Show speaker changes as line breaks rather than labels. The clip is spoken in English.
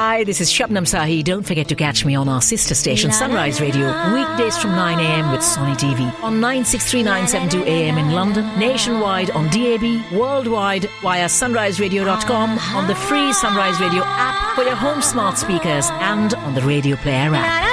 Hi, this is Shabnam Sahi. Don't forget to catch me on our sister station, Sunrise Radio, weekdays from 9 a.m. with Sony TV on 963972 AM in London, nationwide on DAB, worldwide via sunriseradio.com, on the free Sunrise Radio app for your home smart speakers and on the Radio Player app.